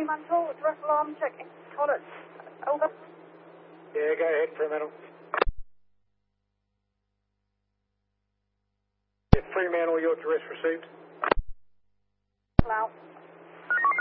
Fremantle, address alarm checking. College. Over. Yeah, go ahead, Fremantle. Yeah, Fremantle, your address received. Allow.